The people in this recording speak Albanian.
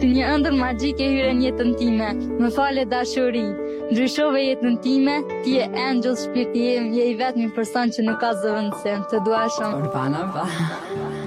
Një ëndër magjike hyre në jetën time. Më fale dashuri. Ndryshove jetën time, ti je angel shpirti im, je i vetmi person që nuk ka zëvendësim. Të dua shumë. Urbana, pa.